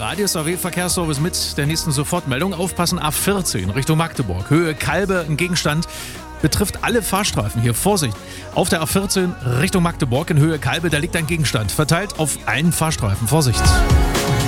Radius AW Verkehrsservice mit der nächsten Sofortmeldung. Aufpassen, A14 Richtung Magdeburg. Höhe Kalbe, ein Gegenstand. Betrifft alle Fahrstreifen hier. Vorsicht! Auf der A14 Richtung Magdeburg in Höhe Kalbe, da liegt ein Gegenstand. Verteilt auf einen Fahrstreifen. Vorsicht!